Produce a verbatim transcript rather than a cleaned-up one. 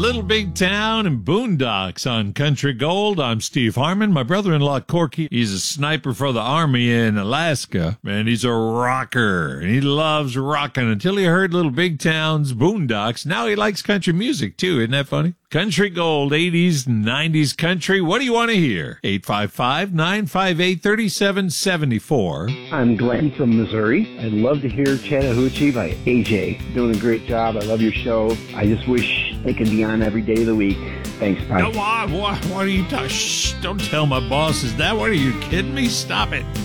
Little Big Town and Boondocks on Country Gold. I'm Steve Harmon. My brother-in-law, Corky, he's a sniper for the Army in Alaska, and he's a rocker, and he loves rocking until he heard Little Big Town's Boondocks. Now he likes country music, too. Isn't that funny? Country Gold, eighties, nineties country. What do you want to hear? eight five five, nine five eight, three seven seven four. I'm Glenn from Missouri. I'd love to hear Chattahoochee by A J. Doing a great job. I love your show. I just wish they could be on every day of the week. Thanks, bye. No, what, what, what are you talking? Shh, don't tell my bosses that. What are you kidding me? Stop it.